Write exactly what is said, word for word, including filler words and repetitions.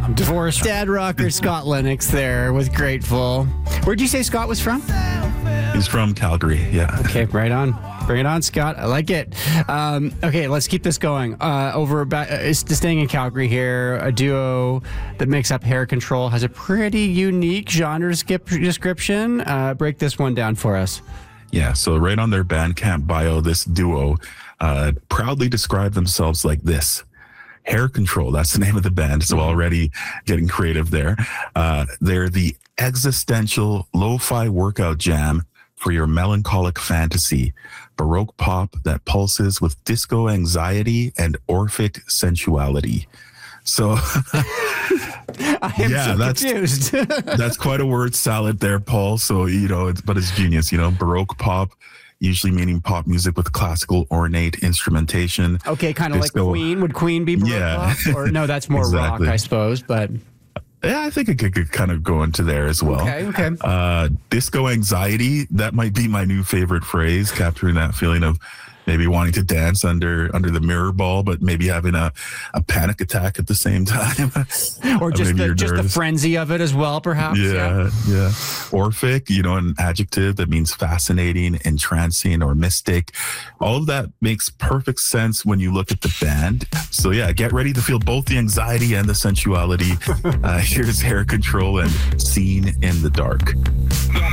Divorced dad rocker Scott Lennox there with Grateful. Where'd you say Scott was from? He's from Calgary, yeah. Okay, right on. Bring it on, Scott. I like it. Um, okay, let's keep this going. Uh, over about, uh, staying in Calgary here, a duo that makes up Hair Control has a pretty unique genre skip description. Uh, break this one down for us. Yeah, so right on their Bandcamp bio, this duo uh, proudly describe themselves like this. Hair Control, that's the name of the band. So already getting creative there. Uh, they're the existential lo-fi workout jam for your melancholic fantasy. Baroque pop that pulses with disco anxiety and Orphic sensuality. So, I am yeah, so that's confused. that's quite a word salad there, Paul. So, you know, it's, but it's genius, you know, Baroque pop, usually meaning pop music with classical ornate instrumentation. Okay, kind of like Disco. Queen. Would Queen be Baroque Yeah. pop? Or no, that's more Exactly. rock, I suppose, but... Yeah, I think it could, could kind of go into there as well. Okay, okay. Uh, disco anxiety, that might be my new favorite phrase, capturing that feeling of maybe wanting to dance under under the mirror ball, but maybe having a, a panic attack at the same time. Or just, Maybe the, you're just the nervous. frenzy of it as well, perhaps. Yeah, yeah. Orphic, you know, an adjective that means fascinating, entrancing, or mystic. All of that makes perfect sense when you look at the band. So yeah, get ready to feel both the anxiety and the sensuality. Uh, here's Hair Control and Seen in the Dark.